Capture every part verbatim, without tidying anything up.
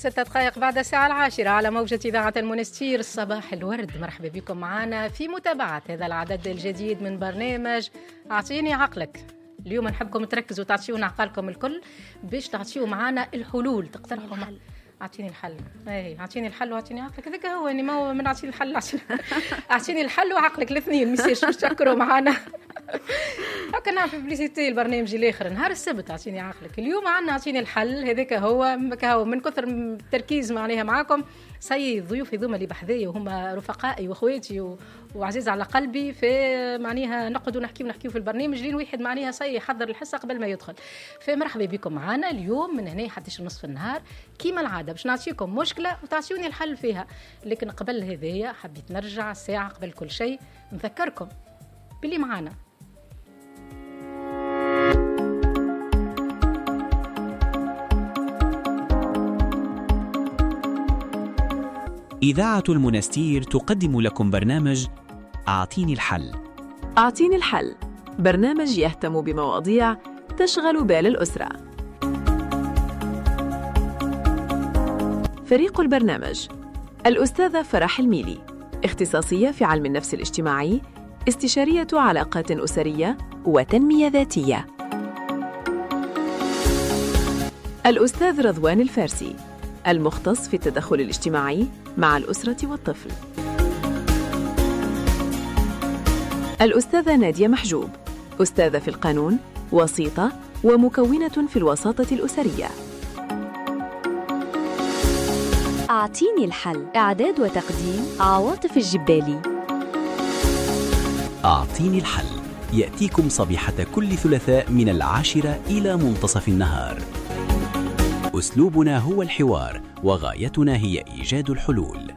ستة دقائق بعد الساعة العاشرة على موجة إذاعة المنستير. صباح الورد، مرحبا بكم معنا في متابعة هذا العدد الجديد من برنامج أعطيني عقلك. اليوم نحبكم تركزوا تعطيونا عقلكم الكل باش تعطيوا معنا الحلول، تقترحوا مع... أعطيني الحل. اي أعطيني الحل وأعطيني عقلك، هذاك هو يعني ما هو من أعطيني الحل أعطيني الحل وعقلك الاثنين ميسيش باش تشكروا معنا. هكا نعرف بليسيتي البرنامج الآخر نهار السبت أعطيني عقلك. اليوم عنا أعطيني الحل، هذاك هو هو من كثر التركيز معناها معاكم سي ضيوفي ذوما اللي بحذايا وهما رفقائي واخواتي و... وعزيز على قلبي، في معناها نقعدوا نحكيو نحكيو في البرنامج لين واحد معناها سي يحضر الحصه قبل ما يدخل. فمرحبا بكم معنا اليوم من هنا حتى نصف النهار كيما العاده باش نعطيكم مشكله وتعطيوني الحل فيها. لكن قبل هذايا حبيت نرجع ساعه قبل كل شيء نذكركم باللي معانا إذاعة المنستير تقدم لكم برنامج أعطيني الحل. أعطيني الحل، برنامج يهتم بمواضيع تشغل بال الأسرة. فريق البرنامج: الأستاذة فرح الميلي، اختصاصية في علم النفس الاجتماعي، استشارية علاقات أسرية وتنمية ذاتية. الأستاذ رضوان الفارسي، المختص في التدخل الاجتماعي مع الأسرة والطفل. الأستاذة نادية محجوب، أستاذة في القانون، وسيطة ومكونة في الوساطة الأسرية. أعطيني الحل، إعداد وتقديم عواطف الجبالي. أعطيني الحل يأتيكم صبيحة كل ثلاثاء من العاشرة إلى منتصف النهار. أسلوبنا هو الحوار وغايتنا هي إيجاد الحلول.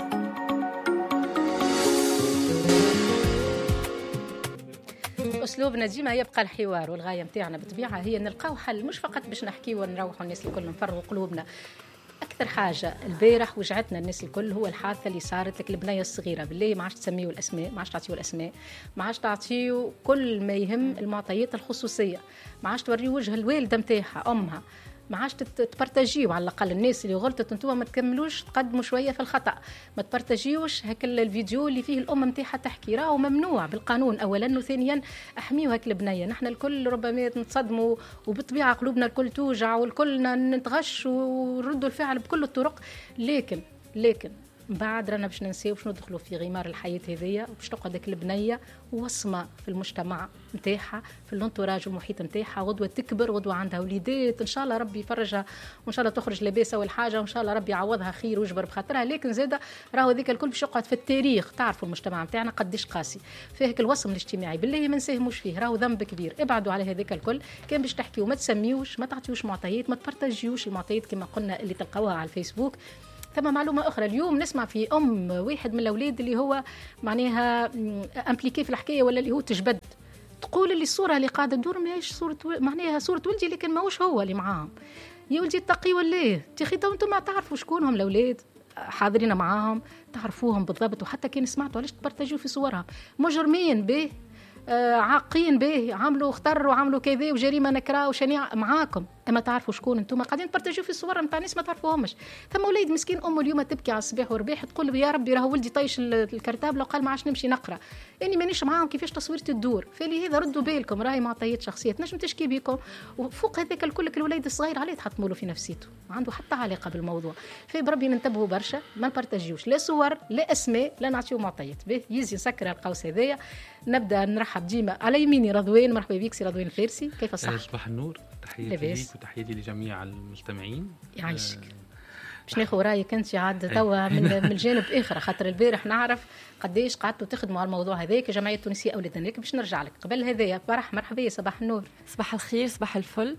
أسلوبنا ديما يبقى الحوار، والغاية متاعنا بطبيعة هي نلقاو حل، مش فقط باش نحكي ونروحوا الناس الكل نفرغوا قلوبنا. أكثر حاجة البارح وجعتنا الناس الكل هو الحادثة اللي صارت لك البنية الصغيرة. بالله ما عادش تسميوا الأسماء، ما عادش تعطيوا الأسماء، ما عادش تعطيوا كل ما يهم المعطيات الخصوصية، ما عادش توريوا وجه الوالدة متاعها أمها، ما عادش تبارتاجيو. على الأقل الناس اللي غلطت انتوا ما تكملوش تقدموا شوية في الخطأ، ما تبارتاجيوش هكا الفيديو اللي فيه الأم متاعها تحكي، راهو ممنوع بالقانون أولا، وثانيا أحميوا هاك البنية. نحن الكل ربما نتصدموا وبالطبيعة قلوبنا الكل توجع والكل نتغش ونردوا الفعل بكل الطرق، لكن لكن بعد رانا باش ننساو باش ندخلوا في غمار الحياة هذية وباش تقعد ديك البنية وصمة في المجتمع نتاعها، في الانتوراج والمحيط نتاعها، غدوة تكبر، غدوة عندها وليدات، ان شاء الله ربي يفرجها وان شاء الله تخرج لاباسة والحاجة، وان شاء الله ربي يعوضها خير ويجبر بخاطرها. لكن زاده راهو ذيك الكل باش يقعد في التاريخ، تعرفوا المجتمع نتاعنا قديش قاسي فيه هيك الوصم الاجتماعي. بالله ما نساهموش فيه، راهو ذنب كبير. ابعدوا على هذاك الكل. كان باش تحكيوا ما تسميوش، ما تعطيوش معطيات، ما تبارتاجيوش المعطيات كما قلنا اللي تلقاوها على الفيسبوك. ثم معلومة أخرى، اليوم نسمع في أم واحد من الأولاد اللي هو معناها امبليكي في الحكاية ولا اللي هو تجبد، تقول اللي الصورة اللي قاعدة تدور ماهيش صورة معناها صورة ولدي، لكن ماهوش هو اللي معاهم. يا ولدي اتقي ولا تخي، انتم ما تعرفوا شكونهم الأولاد، حاضرين معاهم، تعرفوهم بالضبط، وحتى كان سمعتوا علاش تبارتاجيو في صورها مجرمين به، آه عاقين به، عملوا اختر وعملوا كذا وجريمه نكراء وشنيعه معاكم، اما تعرفوا شكون انتم قاعدين تبارتاجيو في الصور نتاع ناس ما تعرفوهمش. ثم وليد مسكين امه اليوم تبكي على الصباح والرباح تقول يا ربي راهو ولدي طيش الكرتابله وقال ما عادش نمشي نقرا، يعني مانيش معاهم كيفاش تصويرتي تدور. فلهذا ردوا بالكم، راهي معطيات شخصيه تنجم تشكي بكم، وفوق هذاك الكل الوليد الصغير عليه تحطموا له في نفسيته، ما عنده حتى علاقه بالموضوع. فبربي ننتبهوا برشا، ما نبارتاجيوش لا صور لا اسماء لا نعطيو معطيات. به يزي نسكر القوس هذايا. نبدا نرحب ديما على يميني رضوان، مرحبا بك سي رضوان الفارسي، كيف الصحه؟ صباح النور، تحياتي ليك وتحياتي لجميع المستمعين. يعيشك. باش ناخذ رايك انت عاد توا من من الجانب اخر، خاطر البارح نعرف قديش قعدتوا تخدموا على الموضوع هذاك الجمعيه التونسيه اولاد هناك. باش نرجع لك قبل هذايا فرح، مرحبا، صباح النور. صباح الخير، صباح الفل.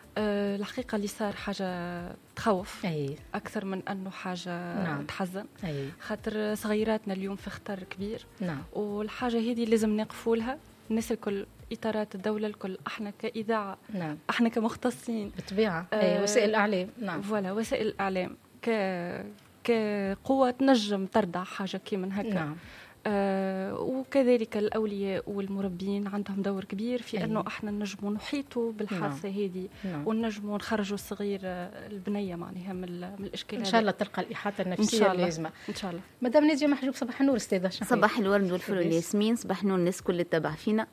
أه الحقيقة اللي صار حاجة تخوف أي. أكثر من أنه حاجة نعم. تحزن. أي. خاطر صغيراتنا اليوم في خطر كبير. نعم. والحاجة هذه لازم نقفوا لها الناس الكل، إطارات الدولة الكل، احنا كإذاعة، نعم. احنا كمختصين بالطبيعة، أه أي وسائل الإعلام. نعم. فوالا وسائل الإعلام ك كقوة تنجم تردع حاجة كي من هكا. نعم. آه وكذلك الأولياء والمربين عندهم دور كبير في أيوة. أنه إحنا نجموا نحيطوا بالحادثة نعم. هذه نعم. ونجموا نخرجوا الصغير البنية معناها من, من الإشكال إن شاء الله تلقى الإحاطة النفسية اللازمة إن شاء الله. مدام نادية محجوب، صباح النور أستاذة. صباح الورد والفل والياسمين، صباح النور الناس كل اللي تتابع فينا.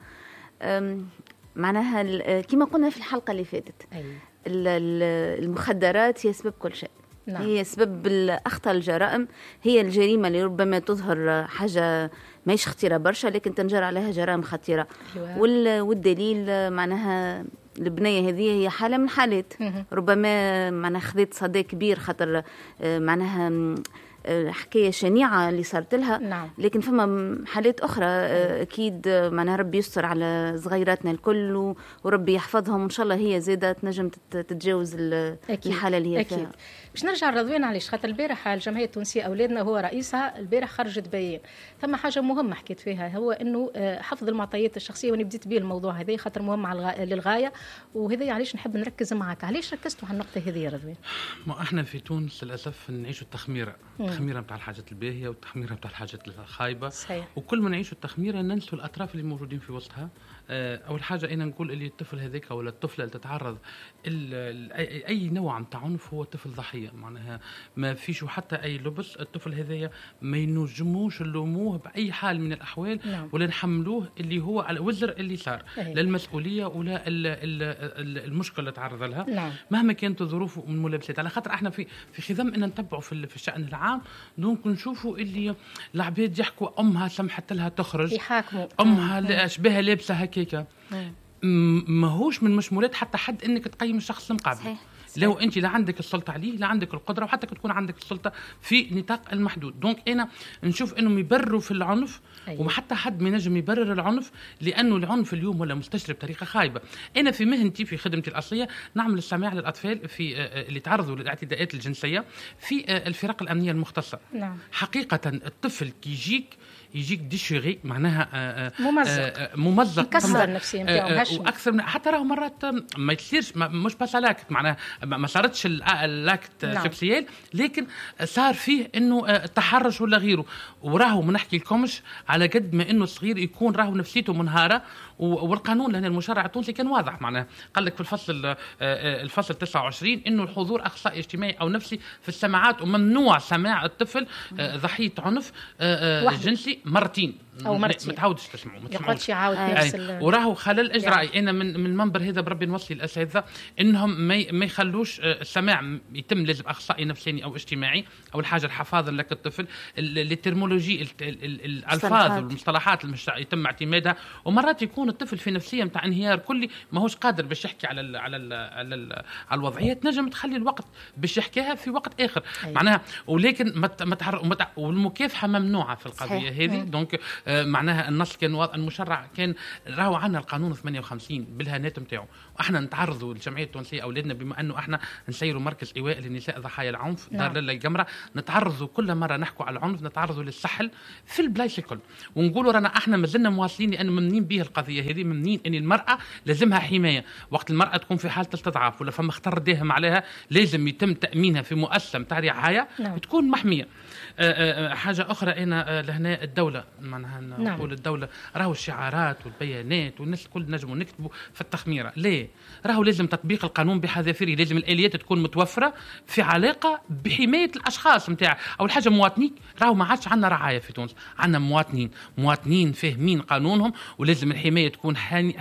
معناها كما قلنا في الحلقة اللي فاتت أيوة. المخدرات هي سبب كل شيء. نعم. هي سبب أخطر الجرائم، هي الجريمة اللي ربما تظهر حاجة ماهيش خطيرة برشا لكن تنجر عليها جرائم خطيرة. أيوة. والدليل معناها البنية هذه هي حالة من حالات ربما معناها خذت صدى كبير خاطر معناها حكاية شنيعة اللي صارت لها. نعم. لكن فما حالات أخرى أكيد معناها ربي يستر على صغيراتنا الكل وربي يحفظهم وإن شاء الله هي زادة تنجم تتجاوز الحالة اللي هي أكيد. فيها. باش نرجع لرضوان علاش خاطر البارح الجمعية التونسية أولادنا هو رئيسها البارح خرجت بيان، ثم حاجة مهمة حكيت فيها هو إنه حفظ المعطيات الشخصية، وأنا بديت به الموضوع هذا خاطر مهم على للغاية، وهذا علاش نحب نركز معك. علاش ركزتوا على النقطة هذه يا رضوان؟ ما احنا في تونس للأسف نعيشوا التخميرة، التخميرة نتاع الحاجات الباهية والتخميرة نتاع الحاجات الخايبة. صحيح. وكل ما نعيشوا التخميرة ننسوا الأطراف اللي موجودين في وسطها. أول حاجة أنا نقول اللي الطفل هذاك ولا الطفلة اللي تتعرض أي نوع من عنف هو طفل ضحية، معناها ما فيش حتى أي لبس. الطفل هذايا ما ينجموش نلوموه بأي حال من الأحوال. نعم. ولا نحملوه اللي هو على وزر اللي صار. لا المسؤولية ولا المشكلة اللي تعرض لها. نعم. مهما كانت ظروفه من ملابسات، على خاطر احنا في في خضم ان نتبعوا في في الشأن العام، دونك نشوفوا اللي العباد يحكوا امها سمحت لها تخرج، يحاكموا امها اشباها لابسه هكاكا، ماهوش من مشمولات حتى حد انك تقيم الشخص المقابل. صحيح. لو انت لا عندك السلطه عليه لا عندك القدره، وحتى تكون عندك السلطه في نطاق المحدود. دونك انا نشوف انهم يبرروا في العنف. أيوة. وما حتى حد ما ينجم يبرر العنف، لانه العنف اليوم ولا مستشري بطريقه خايبه. انا في مهنتي في خدمتي الاصليه نعمل السماع للاطفال في اللي تعرضوا للاعتداءات الجنسيه في الفرق الامنيه المختصه. نعم. حقيقه الطفل كي يجيك يجيك ديشيغي معناها آآ ممزق آآ ممزق يكسر النفسيه نتاعو واكثر من حتى راهو مرات ما يصيرش مش بس لاكت معناها ما صارتش اللاكت نعم. سكسيال، لكن صار فيه انه تحرش ولا غيره. وراهو ما نحكي لكمش على قد ما انه الصغير يكون راهو نفسيته منهاره. والقانون لان المشرع التونسي كان واضح، معناها قال لك في الفصل الفصل تسعة وعشرين انه الحضور اخصائي اجتماعي او نفسي في السماعات، وممنوع سماع الطفل ضحيه عنف جنسي مرتين او مرتين، ما تعاودش تسمعوا ما تسمعوش يعاود نفس وراهو خلل اجرائي. يعني. انا من من المنبر هذا بربي نوصي الاساتذه انهم ما يخلوش السماع يتم لازم اخصائي نفساني او اجتماعي. اول حاجه الحفاظ لك الطفل، الترمولوجي الالفاظ والمصطلحات اللي يتم اعتمادها. ومرات يكون الطفل في نفسيه نتاع انهيار كلي ماهوش قادر باش يحكي على ال على ال على ال على الوضعيات، نجم تخلي الوقت باش يحكيها في وقت اخر. أيوة. معناها ولكن ما والمكافحه ممنوعه في القضيه هذه. دونك آه معناها النص كان واضح، المشرع كان راهو عندنا القانون ثمانية وخمسين بالهانات نتاعو، واحنا نتعرضوا للجمعيه التونسيه اولادنا بما انه احنا نسيروا مركز ايواء للنساء ضحايا العنف. نعم. دار لاله القمره نتعرضوا كل مره نحكوا على العنف نتعرضوا للسحل في البلايص الكل، ونقولوا رانا احنا مازلنا مواصلين لان ممنين به القضيه هذه، ممنين ان المراه لازمها حمايه. وقت المراه تكون في حاله استضعاف ولا فما خطر داهم عليها لازم يتم تامينها في مؤسسه نتاع رعايه. نعم. وتكون محميه. أه أه حاجه اخرى انا أه لهنا الدوله معناها نقول. نعم. الدوله راهو الشعارات والبيانات والناس الكل نجموا نكتبوا في التخميره، ليه راهو لازم تطبيق القانون بحذافيره، لازم الاليات تكون متوفره في علاقه بحمايه الاشخاص نتاع. اول حاجه مواطنيك، راهو ما عادش عندنا رعايه في تونس، عندنا مواطنين مواطنين فاهمين قانونهم، ولازم الحمايه تكون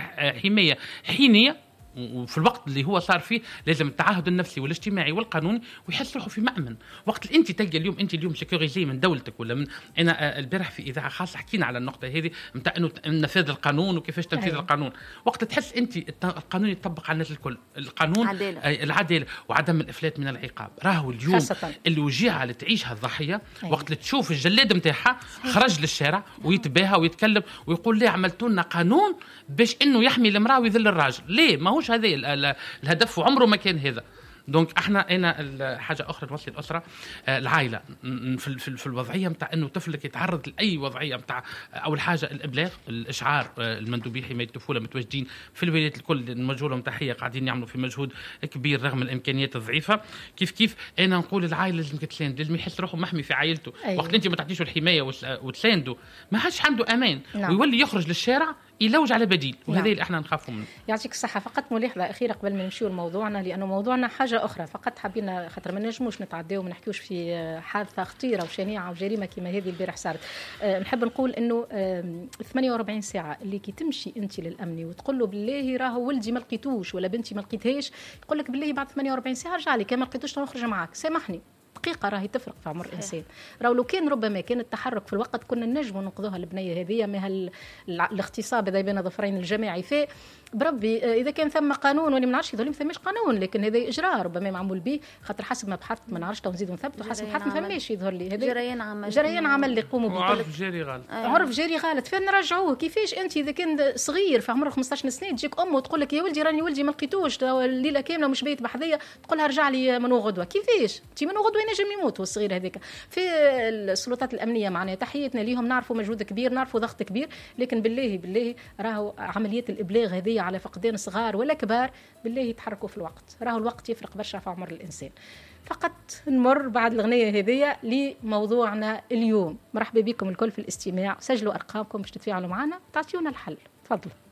حمايه حينيه. وفي الوقت اللي هو صار فيه لازم التعهد النفسي والاجتماعي والقانوني ويحس روحه في مأمن. وقت اللي انت تلقى اليوم انت اليوم سيكوريزي من دولتك ولا من انا البارح في اذاعه خاصه حكينا على النقطه هذه نتاع انه نفاذ القانون وكيفاش تنفيذ أيوة. القانون. وقت تحس انت القانون يطبق على الناس الكل، القانون عدالة. العداله وعدم الافلات من العقاب. راهو اليوم خاصة. اللي وجيعه اللي تعيشها الضحيه أيوة. وقت اللي تشوف الجلاد نتاعها خرج للشارع ويتباهى ويتكلم ويقول ليه عملتوا لنا قانون باش انه يحمي المراه ويذل الراجل، ليه ماهوش هذا الهدف وعمره ما كان هذا. دونك احنا انا حاجه اخرى نوصي الاسره العائله في في, في الوضعيه نتاع انه طفلك يتعرض لاي وضعيه نتاع اول حاجه الابلاغ الاشعار المندوبي حمايه الطفوله متواجدين في الولايات الكل نوجه لهم تحيه قاعدين يعملوا في مجهود كبير رغم الامكانيات الضعيفه كيف كيف انا نقول العائله لازم تتساند لازم يحس روحه محمي في عائلته أيوة. وقت انت ما تعطيش الحمايه وتسانده ما عادش عنده امان نعم. ويولي يخرج للشارع يلوج على بديل وهذا نعم. اللي احنا نخافوا منه. يعطيك الصحه. فقط ملاحظه اخيره قبل ما نمشيو لموضوعنا لانه موضوعنا حاجه اخرى فقط حابين خاطر ما نجموش نتعداو وما نحكيوش في حادثه خطيره وشنيعه وجريمه كما هذه البارح صارت. أه نحب نقول انه أه ثمانية وأربعين ساعه اللي كي تمشي انت للامني وتقول له بالله راهو ولدي ما لقيتوش ولا بنتي ما لقيتهاش يقول لك بالله بعد ثمانية وأربعين ساعه رجع لي كان ما لقيتوش نخرج معاك سامحني دقيقة راهي تفرق في عمر الإنسان. راهو لو كان ربما كان التحرك في الوقت كنا نجموا ننقذوها البنية هذه ما الاغتصاب هذا بين ظفرين الجماعي في بربي إذا كان ثم قانون ولا ما نعرفش يظل ما ثماش قانون لكن هذا إجراء ربما معمول به خاطر حسب ما بحثت ما نعرفش نزيدوا نثبتوا حسب بحثت ما فماش يظهر لي هذا جريان عمل جريان عمل اللي يقوموا به عرف جاري غلط عرف جاري غلط فين نرجعوه كيفاش أنت إذا كان صغير في عمره خمسطاش سنة تجيك أمه وتقول لك يا ولدي راني ولدي ما لقيتوش الليلة كاملة مش بيت بحذية تقول لها رجع لي منو غدوة كيفاش أنت منو غدوة ينجم يموت والصغير هذيك في السلطات الأمنية معناها تحياتنا ليهم نعرفوا مجهود كبير نعرفوا ضغط كبير لكن بالله بالله راهو عمليات الإبلاغ هذه على فقدان صغار ولا كبار بالله يتحركوا في الوقت راهو الوقت يفرق برشا في عمر الإنسان. فقط نمر بعد الغنية هذه لموضوعنا اليوم. مرحبا بكم الكل في الاستماع سجلوا أرقامكم باش تتفاعلوا معنا تعطيونا الحل تفضلوا.